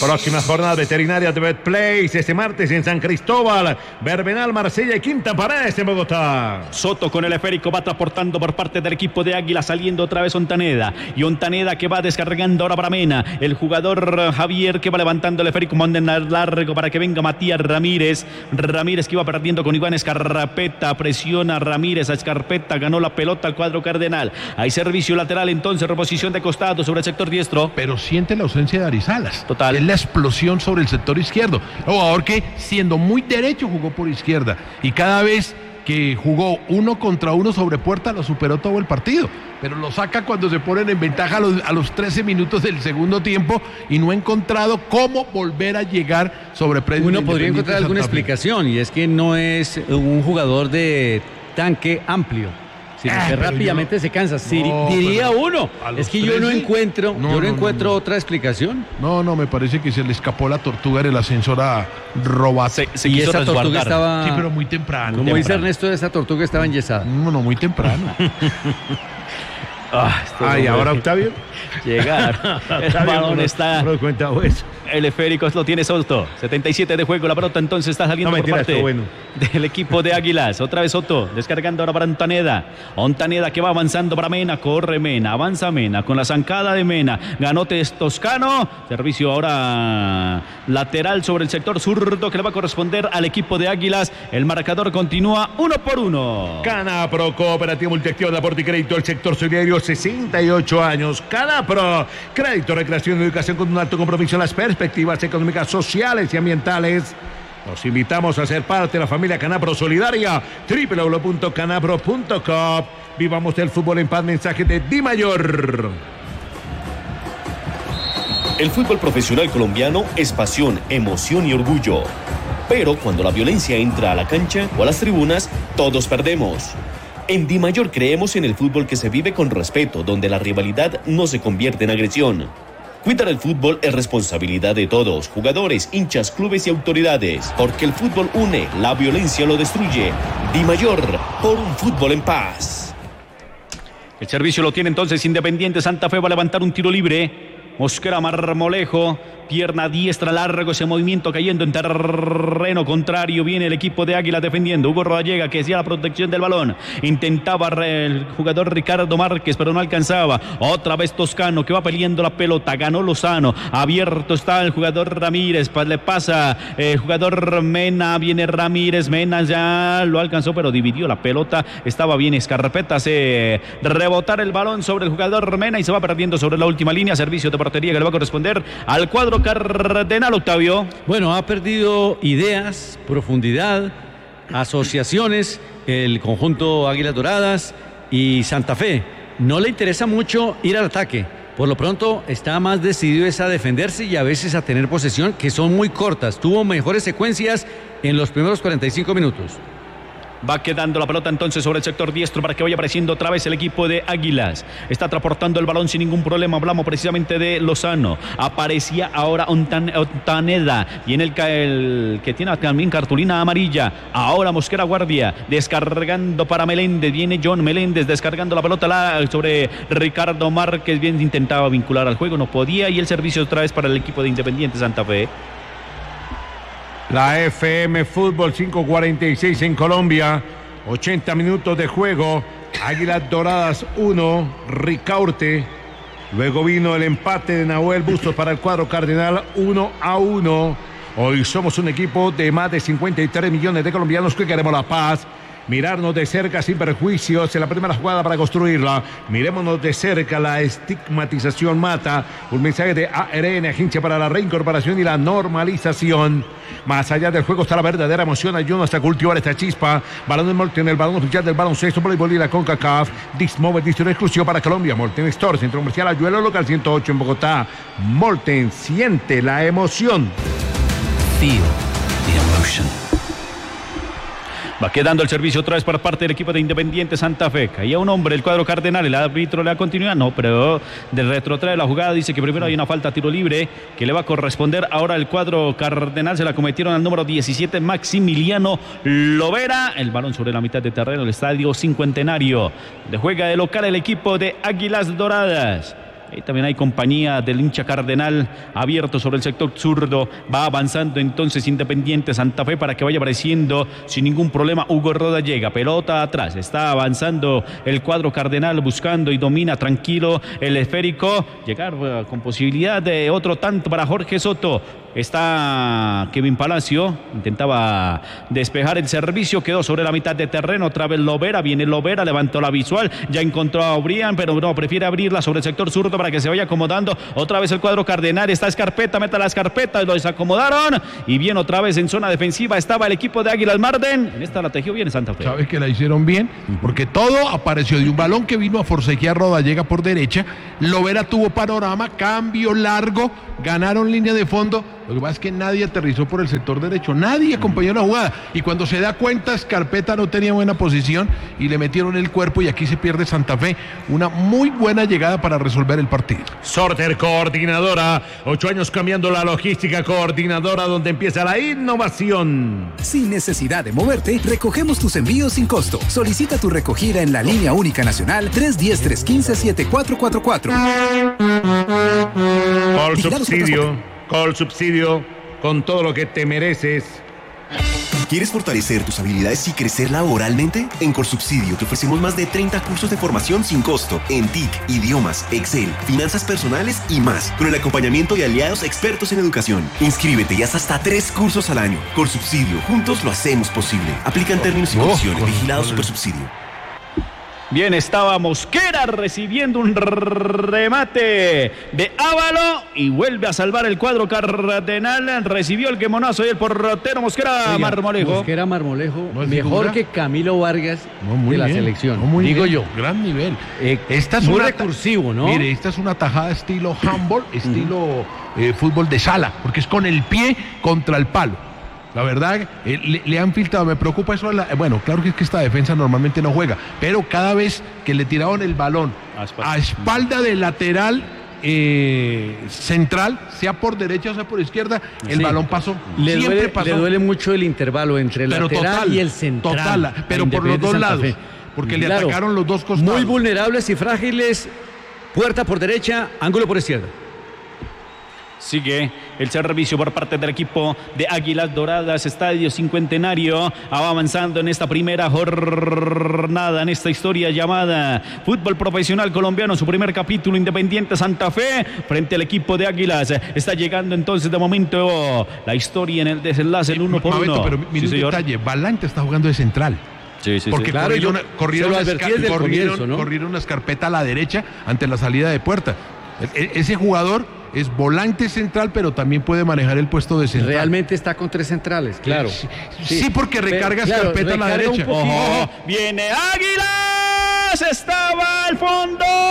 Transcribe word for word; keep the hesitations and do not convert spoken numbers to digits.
Próxima jornada veterinaria de Betplace este martes en San Cristóbal, Verbenal, Marsella y Quinta Paredes en Bogotá. Soto con el esférico va transportando por parte del equipo de Águila, saliendo otra vez Ontaneda. Y Ontaneda que va descargando ahora para Mena. El jugador Javier que va levantando el esférico, manden largo para que venga Matías Ramírez. Ramírez que iba perdiendo con Iván Escarpeta. Presiona Ramírez a Escarpeta. Ganó la pelota al cuadro cardenal. Hay servicio lateral entonces, reposición de costado sobre el sector diestro. Pero siente la ausencia de Arizalas. Total. Es la explosión sobre el sector izquierdo. Un jugador que siendo muy derecho jugó por izquierda. Y cada vez que jugó uno contra uno sobre Puerta lo superó todo el partido, pero lo saca cuando se ponen en ventaja a los, a los trece minutos del segundo tiempo y no ha encontrado cómo volver a llegar sobre Predio. Uno podría encontrar alguna explicación y es que no es un jugador de tanque amplio, sino Ah, que pero rápidamente yo- se cansa. Sí, No, diría pero uno. a los Es que yo no trece, encuentro, no, yo no, no, encuentro no. otra explicación. No, no, me parece que se le escapó la tortuga en el ascensor a Robat. Se, se y quiso esa tortuga resguardar. estaba, Sí, pero muy temprano. como dice temprano. Ernesto, esa tortuga estaba enyesada. No, no, muy temprano. Ah, esto Ah, y no ahora puede Octavio. llegar. El balón está. No cuenta eso. El esférico lo tiene Soto. setenta y siete de juego. La pelota entonces está saliendo No, por mentira, parte estuvo bueno. del equipo de Águilas. Otra vez Soto. Descargando ahora para Ontaneda. Ontaneda que va avanzando para Mena. Corre Mena. Avanza Mena. Con la zancada de Mena. Ganó Toscano. Servicio ahora lateral sobre el sector zurdo que le va a corresponder al equipo de Águilas. El marcador continúa uno por uno. Canapro, Cooperativa Multiactiva de Aporte y Crédito, el sector solidario, sesenta y ocho años. Canapro, crédito, recreación y educación con un alto compromiso en las perspectivas económicas, sociales y ambientales. Los invitamos a ser parte de la familia Canapro Solidaria, doble u doble u doble u punto canapro punto com. Vivamos el fútbol en paz, mensaje de Di Mayor. El fútbol profesional colombiano es pasión, emoción y orgullo. Pero cuando la violencia entra a la cancha o a las tribunas, todos perdemos. En Di Mayor creemos en el fútbol que se vive con respeto, donde la rivalidad no se convierte en agresión. Cuidar el fútbol es responsabilidad de todos, jugadores, hinchas, clubes y autoridades, porque el fútbol une, la violencia lo destruye. Di Mayor, por un fútbol en paz. El servicio lo tiene entonces Independiente Santa Fe. Va a levantar un tiro libre. Mosquera Marmolejo, pierna diestra, largo ese movimiento cayendo en terreno contrario. Viene el equipo de Águila defendiendo. Hugo Rodallega que hacía la protección del balón. Intentaba el jugador Ricardo Márquez, pero no alcanzaba. Otra vez Toscano que va peleando la pelota. Ganó Lozano. Abierto está el jugador Ramírez. Le pasa el jugador Mena. Viene Ramírez. Mena ya lo alcanzó, pero dividió la pelota. Estaba bien Escarpeta. Se rebotar el balón sobre el jugador Mena y se va perdiendo sobre la última línea. Servicio de portería que le va a corresponder al cuadro cardenal, Octavio. Bueno, ha perdido ideas, profundidad, asociaciones, el conjunto Águilas Doradas y Santa Fe. No le interesa mucho ir al ataque. Por lo pronto está más decidido es a defenderse y a veces a tener posesión, que son muy cortas. Tuvo mejores secuencias en los primeros cuarenta y cinco minutos. Va quedando la pelota entonces sobre el sector diestro para que vaya apareciendo otra vez el equipo de Águilas. Está transportando el balón sin ningún problema. Hablamos precisamente de Lozano. Aparecía ahora Ontan- Ontaneda. Y en el, el que tiene también cartulina amarilla. Ahora Mosquera Guardia. Descargando para Meléndez. Viene John Meléndez descargando la pelota la, sobre Ricardo Márquez. Bien intentaba vincular al juego. No podía. Y el servicio otra vez para el equipo de Independiente Santa Fe. La F M Fútbol cinco cuarenta y seis en Colombia, ochenta minutos de juego, Águilas Doradas uno, Ricaurte, luego vino el empate de Nahuel Bustos para el cuadro cardenal uno a uno. Hoy somos un equipo de más de cincuenta y tres millones de colombianos que queremos la paz. Mirarnos de cerca sin perjuicios en la primera jugada para construirla. Mirémonos de cerca, la estigmatización mata. Un mensaje de A R N, Agencia para la Reincorporación y la Normalización. Más allá del juego está la verdadera emoción. Ayúdanos hasta cultivar esta chispa. Balón en Molten, el balón oficial del baloncesto, voleibol y la CONCACAF. Dixmobil, distribuidor exclusivo para Colombia. Molten Store, Centro Comercial Ayuelo, local ciento ocho en Bogotá. Molten, siente la emoción. Feel the emotion. Va quedando el servicio otra vez por parte del equipo de Independiente Santa Fe. Caía un hombre, el cuadro cardenal, el árbitro le da continuidad, no, pero de retrotrae la jugada, dice que primero hay una falta, tiro libre, que le va a corresponder ahora el cuadro cardenal, se la cometieron al número diecisiete, Maximiliano Lovera, el balón sobre la mitad de terreno, el estadio Cincuentenario, de juega de local el equipo de Águilas Doradas. Ahí también hay compañía del hincha Cardenal abierto sobre el sector zurdo. Va avanzando entonces Independiente Santa Fe para que vaya apareciendo sin ningún problema. Hugo Roda llega, pelota atrás. Está avanzando el cuadro Cardenal buscando y domina tranquilo el esférico. Llegar uh, con posibilidad de otro tanto para Jorge Soto. Está Kevin Palacio, intentaba despejar el servicio, quedó sobre la mitad de terreno, otra vez Lovera, viene Lovera, levantó la visual, ya encontró a Obrián, pero no, prefiere abrirla sobre el sector zurdo para que se vaya acomodando, otra vez el cuadro Cardenal, está Escarpeta, meta la Escarpeta, lo desacomodaron, y bien otra vez en zona defensiva estaba el equipo de Águilas Marden, en esta la tejió bien Santa Fe. ¿Sabes que la hicieron bien? Porque todo apareció de un balón que vino a forcejear Roda, llega por derecha, Lovera tuvo panorama, cambio largo, ganaron línea de fondo. Lo que pasa es que nadie aterrizó por el sector derecho, nadie acompañó la jugada. Y cuando se da cuenta, Escarpeta no tenía buena posición y le metieron el cuerpo y aquí se pierde Santa Fe. Una muy buena llegada para resolver el partido. Sorter Coordinadora, ocho años cambiando la logística. Coordinadora, donde empieza la innovación. Sin necesidad de moverte, recogemos tus envíos sin costo. Solicita tu recogida en la línea única nacional tres uno cero, tres uno cinco, siete cuatro cuatro cuatro. Col subsidio. Col Subsidio, con todo lo que te mereces. ¿Quieres fortalecer tus habilidades y crecer laboralmente? En Colsubsidio te ofrecemos más de treinta cursos de formación sin costo en T I C, idiomas, Excel, finanzas personales y más, con el acompañamiento de aliados expertos en educación. Inscríbete y haz hasta tres cursos al año. Colsubsidio, juntos lo hacemos posible. Aplican términos y condiciones. Oh, Vigilado Supersubsidio. Bien, estaba Mosquera recibiendo un remate de Ávalo y vuelve a salvar el cuadro Cardenal. Recibió el quemonazo y el portero Mosquera. Oiga, Marmolejo. Mosquera Marmolejo, ¿No es mejor figura? que Camilo Vargas No, muy de la bien. selección. No, muy digo bien. yo. Gran nivel. Eh, Esta es muy una recursivo, ¿no? Mire, esta es una tajada estilo handball, estilo eh, fútbol de sala, porque es con el pie contra el palo. La verdad, eh, le, le han filtrado, me preocupa eso. La, bueno, claro que es que esta defensa normalmente no juega, pero cada vez que le tiraron el balón A espalda, a espalda del lateral eh, central, sea por derecha o sea por izquierda, el Sí. balón pasó. Le Siempre duele, pasó. le duele mucho el intervalo entre el Pero lateral total, y el central. total, pero a por los Independiente dos Santa lados, Fe. porque le atacaron los dos costados. Muy vulnerables y frágiles. Puerta por derecha, ángulo por izquierda. Sigue el servicio por parte del equipo de Águilas Doradas, Estadio Cincuentenario, va avanzando en esta primera jornada, en esta historia llamada Fútbol Profesional Colombiano, su primer capítulo, Independiente Santa Fe, frente al equipo de Águilas. Está llegando entonces de momento la historia en el desenlace, el uno por Mabeto, uno. pero mire Sí, un señor. detalle, Balanta está jugando de central. Sí, sí, Porque sí. Claro, corrieron, yo corrieron, se lo una advertí esca- desde el corrieron, comienzo, ¿no? corrieron una escarpeta a la derecha ante la salida de puerta. E- e- ese jugador es volante central, pero también puede manejar el puesto de central. Realmente está con tres centrales, claro. Sí, sí, porque recarga Pero, claro, escarpeta a la recarga un derecha. poquito. Ojo, viene Águilas, estaba al fondo.